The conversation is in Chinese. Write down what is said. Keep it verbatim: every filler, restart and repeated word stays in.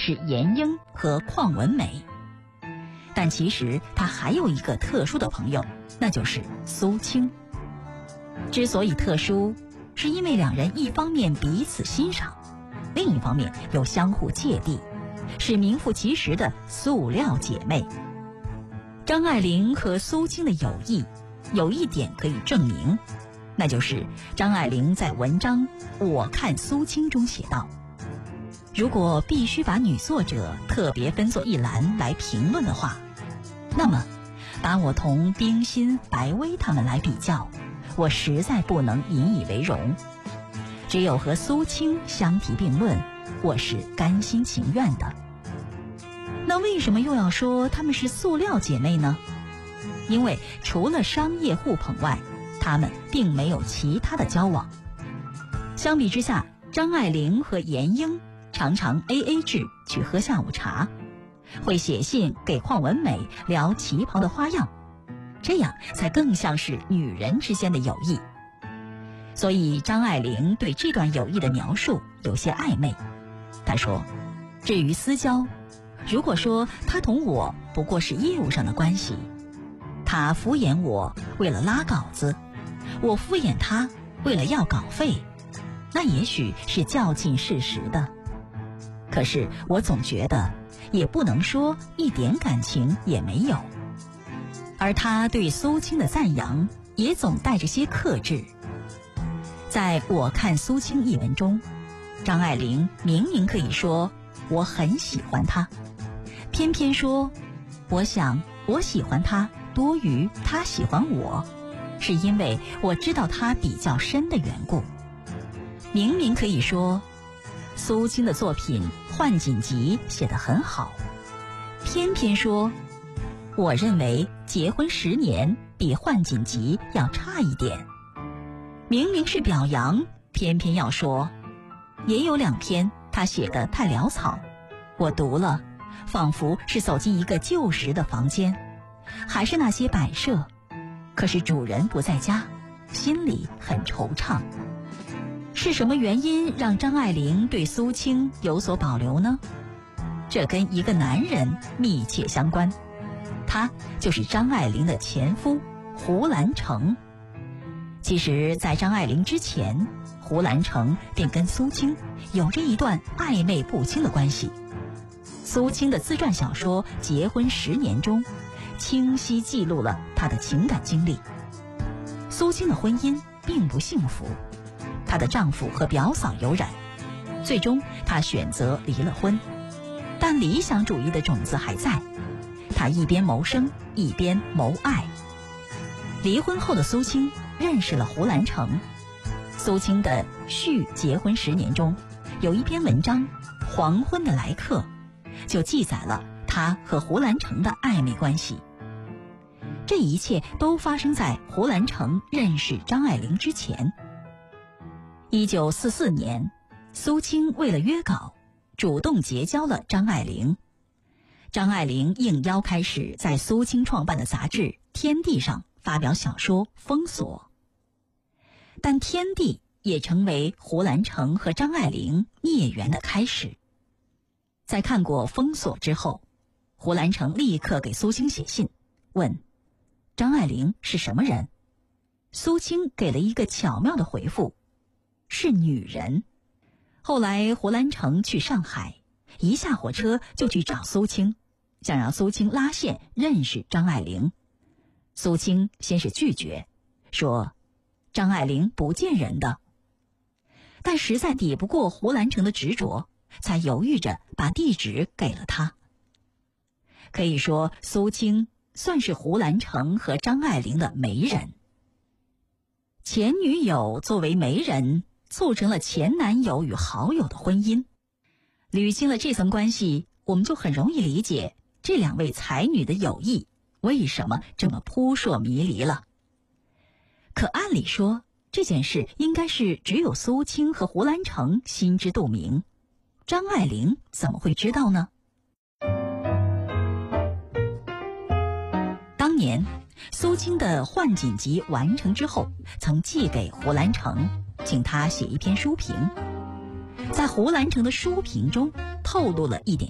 是严英和邝文美。但其实他还有一个特殊的朋友，那就是苏青。之所以特殊，是因为两人一方面彼此欣赏，另一方面又相互芥蒂，是名副其实的塑料姐妹。张爱玲和苏青的友谊有一点可以证明，那就是张爱玲在文章《我看苏青》中写道，如果必须把女作者特别分作一栏来评论的话，那么把我同冰心、白薇他们来比较，我实在不能引以为荣。只有和苏青相提并论，我是甘心情愿的。那为什么又要说她们是塑料姐妹呢？因为除了商业互捧外，她们并没有其他的交往。相比之下，张爱玲和严英常常 A A 制去喝下午茶，会写信给邝文美聊旗袍的花样，这样才更像是女人之间的友谊。所以张爱玲对这段友谊的描述有些暧昧。她说，至于私交，如果说她同我不过是业务上的关系，她敷衍我为了拉稿子，我敷衍她为了要稿费，那也许是较近事实的。可是我总觉得也不能说一点感情也没有。而她对苏青的赞扬也总带着些克制。在我看苏青一文中，张爱玲明明可以说我很喜欢她，偏偏说我想我喜欢她多于她喜欢我，是因为我知道她比较深的缘故。明明可以说苏青的作品《换锦集》写得很好，偏偏说我认为结婚十年比《换锦集》要差一点。明明是表扬，偏偏要说也有两篇他写得太潦草，我读了仿佛是走进一个旧时的房间，还是那些摆设，可是主人不在家，心里很惆怅。是什么原因让张爱玲对苏青有所保留呢？这跟一个男人密切相关，他就是张爱玲的前夫胡兰成。其实在张爱玲之前，胡兰成便跟苏青有着一段暧昧不清的关系。苏青的自传小说《结婚十年》中清晰记录了她的情感经历。苏青的婚姻并不幸福，她的丈夫和表嫂有染，最终她选择离了婚。但理想主义的种子还在，她一边谋生一边谋爱。离婚后的苏青认识了胡兰成。苏青的《续结婚十年》中有一篇文章《黄昏的来客》，就记载了她和胡兰成的暧昧关系。这一切都发生在胡兰成认识张爱玲之前。一九四四年，苏青为了约稿，主动结交了张爱玲。张爱玲应邀开始在苏青创办的杂志《天地》上发表小说《封锁》。但《天地》也成为胡兰成和张爱玲孽缘的开始。在看过《封锁》之后，胡兰成立刻给苏青写信，问张爱玲是什么人。苏青给了一个巧妙的回复，是女人。后来胡兰成去上海，一下火车就去找苏青，想让苏青拉线认识张爱玲。苏青先是拒绝，说张爱玲不见人的，但实在抵不过胡兰成的执着，才犹豫着把地址给了他。可以说苏青算是胡兰成和张爱玲的媒人。前女友作为媒人，促成了前男友与好友的婚姻。捋清了这层关系，我们就很容易理解这两位才女的友谊为什么这么扑朔迷离了。可按理说，这件事应该是只有苏青和胡兰成心知肚明，张爱玲怎么会知道呢？当年苏青的《换锦集》完成之后，曾寄给胡兰成，请他写一篇书评。在胡兰成的书评中透露了一点